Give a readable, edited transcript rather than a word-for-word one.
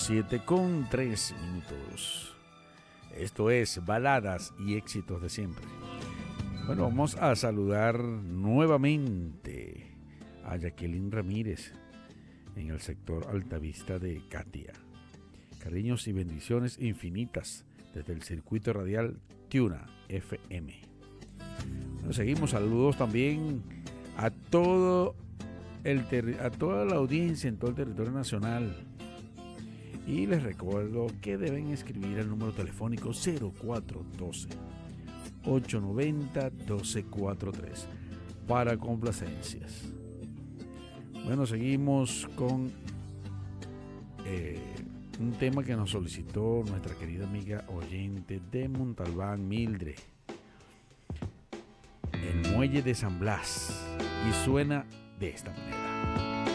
7:03. Esto es Baladas y Éxitos de Siempre. Bueno, vamos a saludar nuevamente a Jacqueline Ramírez en el sector Altavista de Catia. Cariños y bendiciones infinitas desde el circuito radial Tuna FM. Bueno, seguimos, saludos también a toda la audiencia en todo el territorio nacional. Y les recuerdo que deben escribir el número telefónico 0412-890-1243 para complacencias. Bueno, seguimos con un tema que nos solicitó nuestra querida amiga oyente de Montalbán, Mildred. El Muelle de San Blas. Y suena de esta manera.